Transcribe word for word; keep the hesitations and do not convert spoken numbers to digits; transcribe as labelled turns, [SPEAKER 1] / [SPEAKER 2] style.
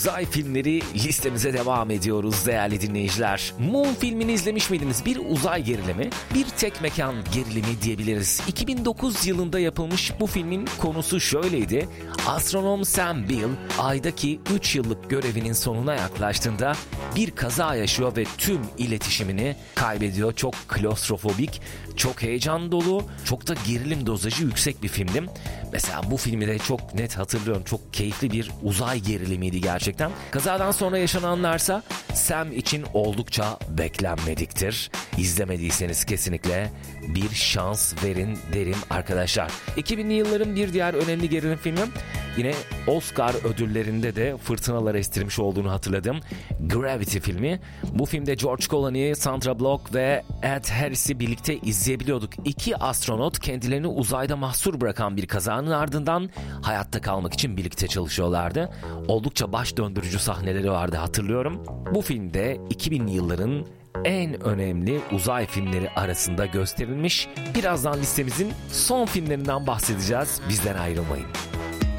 [SPEAKER 1] Uzay filmleri listemize devam ediyoruz değerli dinleyiciler. Moon filmini izlemiş miydiniz? Bir uzay gerilimi, bir tek mekan gerilimi diyebiliriz. iki bin dokuz yılında yapılmış bu filmin konusu şöyleydi. Astronom Sam Beale, aydaki üç yıllık görevinin sonuna yaklaştığında bir kaza yaşıyor ve tüm iletişimini kaybediyor. Çok klostrofobik, çok heyecan dolu, çok da gerilim dozajı yüksek bir filmdi. Mesela bu filmi de çok net hatırlıyorum. Çok keyifli bir uzay gerilimiydi gerçekten. Kazadan sonra yaşananlarsa Sam için oldukça beklenmediktir. İzlemediyseniz kesinlikle bir şans verin derim arkadaşlar. iki binli yılların bir diğer önemli gerilim filmi, yine Oscar ödüllerinde de fırtınalar estirmiş olduğunu hatırladım. Gravity filmi. Bu filmde George Clooney, Sandra Bullock ve Ed Harris'i birlikte izleyebiliyorduk. İki astronot kendilerini uzayda mahsur bırakan bir kazanın ardından hayatta kalmak için birlikte çalışıyorlardı. Oldukça baş döndürücü sahneleri vardı hatırlıyorum. Bu filmde iki binli yılların en önemli uzay filmleri arasında gösterilmiş. Birazdan listemizin son filmlerinden bahsedeceğiz. Bizden ayrılmayın.